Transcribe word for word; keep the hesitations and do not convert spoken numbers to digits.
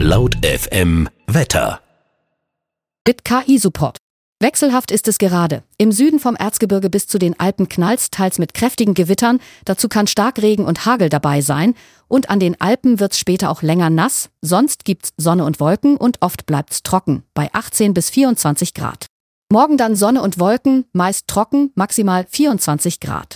Laut F M Wetter. Mit K I-Support. Wechselhaft ist es gerade. Im Süden vom Erzgebirge bis zu den Alpen knallt's, teils mit kräftigen Gewittern. Dazu kann Starkregen und Hagel dabei sein. Und an den Alpen wird's später auch länger nass. Sonst gibt's Sonne und Wolken und oft bleibt's trocken, bei achtzehn bis vierundzwanzig Grad. Morgen dann Sonne und Wolken, meist trocken, maximal vierundzwanzig Grad.